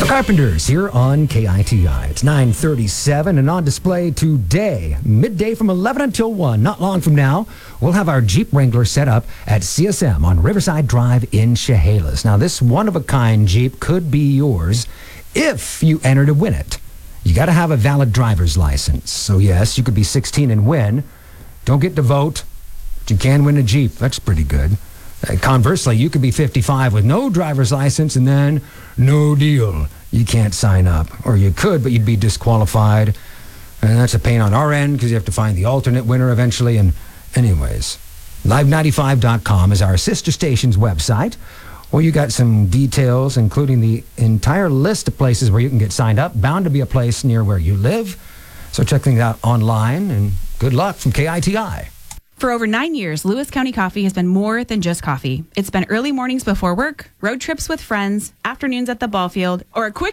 The Carpenters here on KITI. It's 9:37 and on display today, midday from 11 until 1. Not long from now, we'll have our Jeep Wrangler set up at CSM on Riverside Drive in Chehalis. Now, this one-of-a-kind Jeep could be yours if you enter to win it. You got to have a valid driver's license. So, yes, you could be 16 and win. Don't get to vote, but you can win a Jeep. That's pretty good. Conversely, you could be 55 with no driver's license and then no deal. You can't sign up. Or you could, but you'd be disqualified. And that's a pain on our end because you have to find the alternate winner eventually. And anyways, live95.com is our sister station's website where you got some details, including the entire list of places where you can get signed up. Bound to be a place near where you live. So check things out online, and good luck from KITI. For over 9 years, Lewis County Coffee has been more than just coffee. It's been early mornings before work, road trips with friends, afternoons at the ball field, or a quick